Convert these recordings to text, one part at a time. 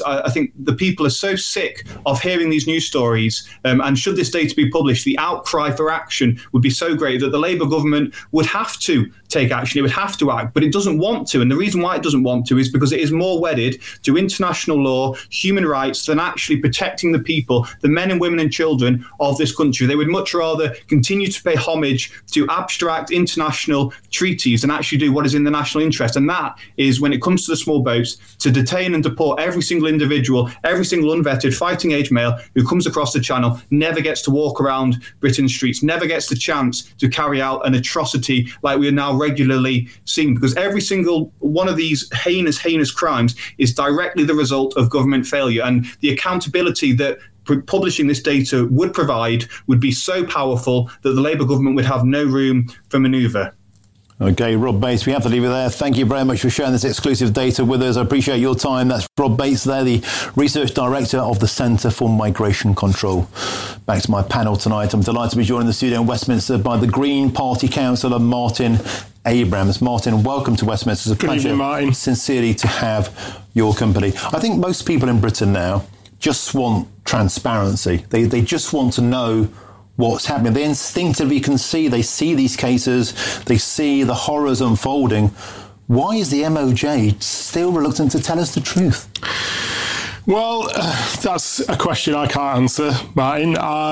I think the people are so sick of hearing these news stories, and should this data be published, the outcry for action would be so great that the Labour government would have to take action, it would have to act, but it doesn't want to. And the reason why it doesn't want to is because it is more wedded to international law, human rights, than actually protecting the people, the men and women and children of this country. They would much rather continue to pay homage to abstract international treaties and actually do what is in the national interest. And that is, when it comes to the small boats, to detain and deport every single individual, every single unvetted fighting age male who comes across the channel, never gets to walk around Britain's streets, never gets the chance to carry out an atrocity like we are now regularly seeing, because every single one of these heinous crimes is directly the result of government failure. And the accountability that publishing this data would provide would be so powerful that the Labour government would have no room for manoeuvre. OK, Rob Bates, we have to leave it there. Thank you very much for sharing this exclusive data with us. I appreciate your time. That's Rob Bates there, the Research Director of the Centre for Migration Control. Back to my panel tonight. I'm delighted to be joined in the studio in Westminster by the Green Party councillor, Martin Abrams. Martin, welcome to Westminster. It's a pleasure, Martin, sincerely, to have your company. I think most people in Britain now just want transparency. They just want to know what's happening. They instinctively can see, they see these cases, they see the horrors unfolding. Why is the MOJ still reluctant to tell us the truth? Well, that's a question I can't answer, Martin.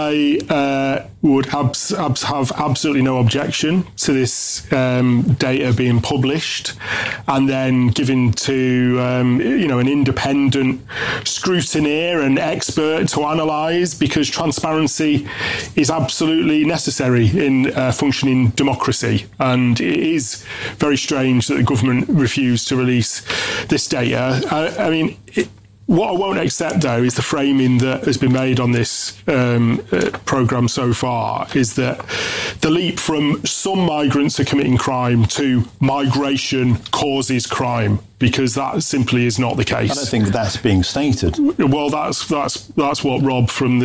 I would have absolutely no objection to this data being published and then given to an independent scrutineer and expert to analyse, because transparency is absolutely necessary in functioning democracy. And it is very strange that the government refused to release this data. What I won't accept, though, is the framing that has been made on this programme so far, is that the leap from some migrants are committing crime to migration causes crime, because that simply is not the case. I don't think that's being stated. Well, that's what Rob from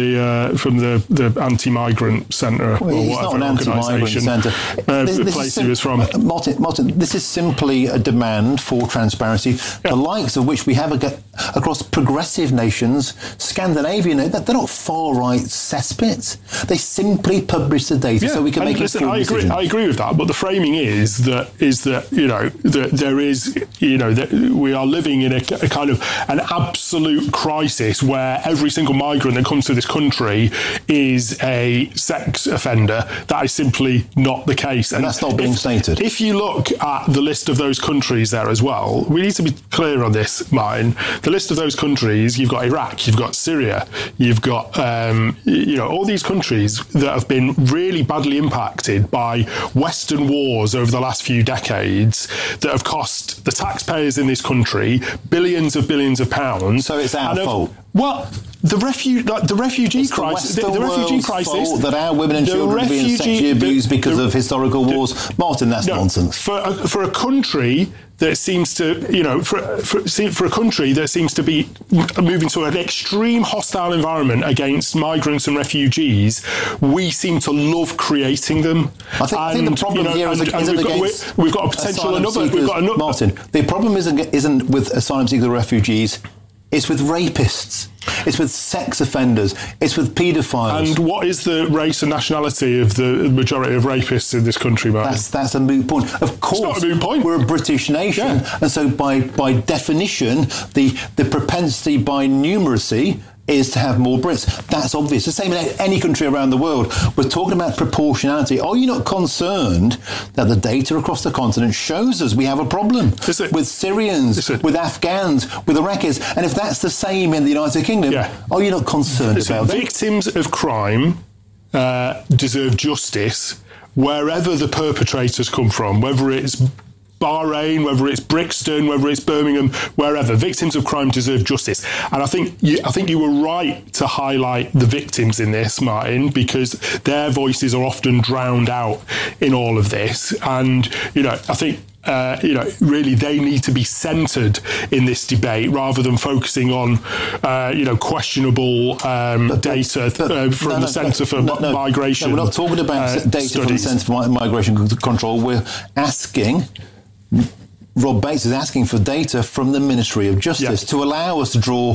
the anti-migrant centre, or whatever organisation place he was from. Martin, this is simply a demand for transparency, the likes of which we have across progressive nations, Scandinavian. They're not far-right cesspits. They simply publish the data so we can make informed decisions. I agree with that, but the framing is that that there is that we are living in a kind of an absolute crisis where every single migrant that comes to this country is a sex offender. That is simply not the case. And that's not being stated. If you look at the list of those countries there as well, we need to be clear on this, Martin. The list of those countries, you've got Iraq, you've got Syria, you've got all these countries that have been really badly impacted by Western wars over the last few decades that have cost the taxpayers in this country billions of pounds. So it's our fault. Well, the refugee crisis. The refugee crisis that our women and children are being sexually abused because of historical wars. Martin, that's nonsense. For a country that seems to, for a country that seems to be moving to an extreme hostile environment against migrants and refugees, we seem to love creating them. I think the problem here we've got a potential Martin, the problem isn't with asylum seekers or refugees. It's with rapists. It's with sex offenders. It's with paedophiles. And what is the race and nationality of the majority of rapists in this country, Martin? That's a moot point. Of course, it's not a moot point. We're a British nation, and so by definition, the propensity by numeracy is to have more Brits. That's obvious. The same in any country around the world. We're talking about proportionality. Are you not concerned that the data across the continent shows us we have a problem with Syrians, with Afghans, with Iraqis? And if that's the same in the United Kingdom, are you not concerned about it? Victims of crime deserve justice wherever the perpetrators come from, whether it's Bahrain, whether it's Brixton, whether it's Birmingham, wherever. Victims of crime deserve justice. And I think you were right to highlight the victims in this, Martin, because their voices are often drowned out in all of this. And, I think really they need to be centred in this debate rather than focusing on, questionable data from the Centre for Migration. No, we're not talking about data from the Centre for Migration Control. We're asking... Rob Bates is asking for data from the Ministry of Justice to allow us to draw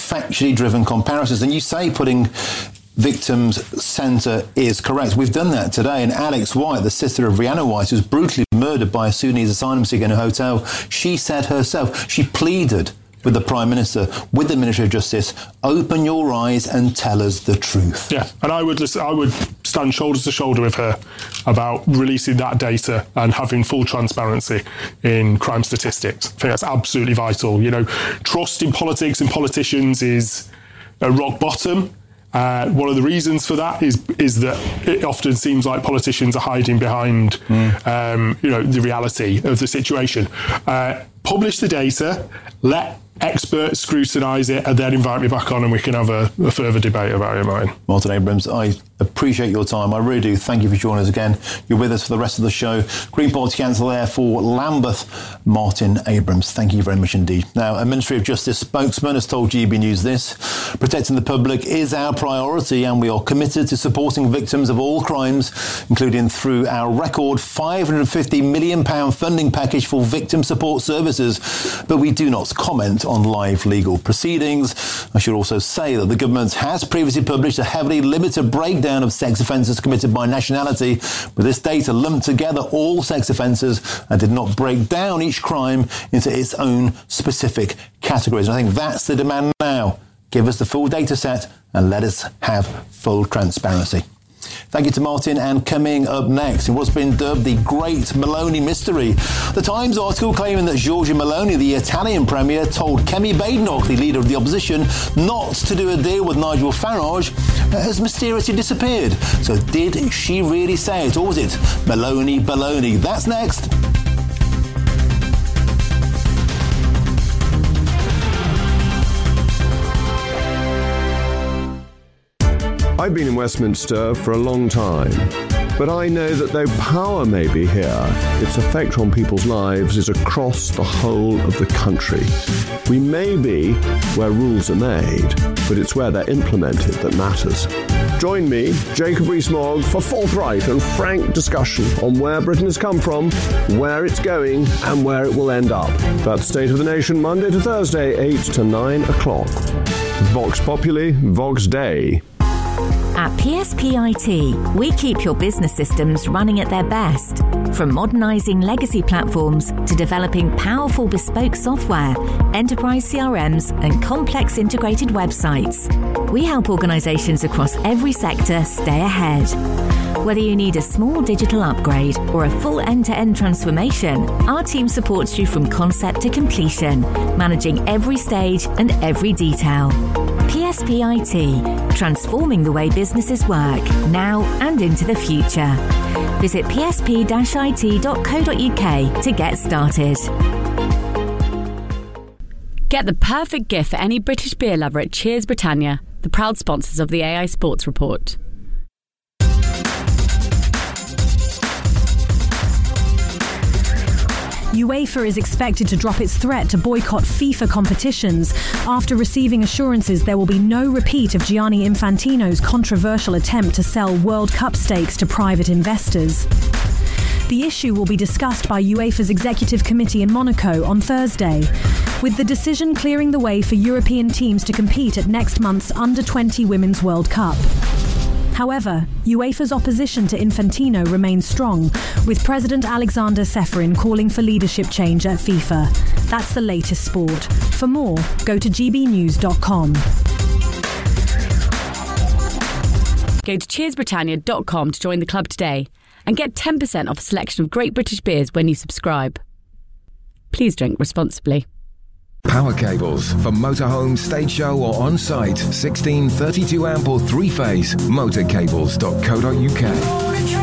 factually driven comparisons. And you say putting victims centre is correct. We've done that today. And Alex White, the sister of Rihanna White, who was brutally murdered by a Sudanese asylum seeker in a hotel, she said herself, she pleaded with the Prime Minister, with the Ministry of Justice, open your eyes and tell us the truth. Yeah, and I would stand shoulder to shoulder with her about releasing that data and having full transparency in crime statistics. I think that's absolutely vital. You know, trust in politics and politicians is a rock bottom. One of the reasons for that is that it often seems like politicians are hiding behind, the reality of the situation. Publish the data, let experts scrutinise it, and then invite me back on and we can have a further debate about it, Martin. Martin Abrams, I appreciate your time. I really do. Thank you for joining us again. You're with us for the rest of the show. Green Party Councillor there for Lambeth, Martin Abrams. Thank you very much indeed. Now, a Ministry of Justice spokesman has told GB News this: protecting the public is our priority and we are committed to supporting victims of all crimes, including through our record £550 million funding package for victim support services. But we do not comment on live legal proceedings. I should also say that the government has previously published a heavily limited breakdown of sex offences committed by nationality, but this data lumped together all sex offences and did not break down each crime into its own specific categories. And I think that's the demand now. Give us the full data set and let us have full transparency. Thank you to Martin. And coming up next, in what's been dubbed the Great Meloni Mystery, the Times article claiming that Giorgia Meloni, the Italian Premier, told Kemi Badenoch, the leader of the opposition, not to do a deal with Nigel Farage, has mysteriously disappeared. So did she really say it, or was it Meloni baloney? That's next. I've been in Westminster for a long time, but I know that though power may be here, its effect on people's lives is across the whole of the country. We may be where rules are made, but it's where they're implemented that matters. Join me, Jacob Rees-Mogg, for forthright and frank discussion on where Britain has come from, where it's going, and where it will end up. That's State of the Nation, Monday to Thursday, 8 to 9 o'clock. Vox Populi, Vox Dei. At PSPIT, we keep your business systems running at their best. From modernising legacy platforms to developing powerful bespoke software, enterprise CRMs and complex integrated websites, we help organisations across every sector stay ahead. Whether you need a small digital upgrade or a full end-to-end transformation, our team supports you from concept to completion, managing every stage and every detail. PSPIT, transforming the way businesses work, now and into the future. Visit psp-it.co.uk to get started. Get the perfect gift for any British beer lover at Cheers Britannia, the proud sponsors of the AI Sports Report. UEFA is expected to drop its threat to boycott FIFA competitions after receiving assurances there will be no repeat of Gianni Infantino's controversial attempt to sell World Cup stakes to private investors. The issue will be discussed by UEFA's Executive Committee in Monaco on Thursday, with the decision clearing the way for European teams to compete at next month's Under-20 Women's World Cup. However, UEFA's opposition to Infantino remains strong, with President Alexander Ceferin calling for leadership change at FIFA. That's the latest sport. For more, go to gbnews.com. Go to cheersbritannia.com to join the club today and get 10% off a selection of great British beers when you subscribe. Please drink responsibly. Power cables for motorhome, stage show or on-site. 16, 32 amp or 3-phase. Motorcables.co.uk.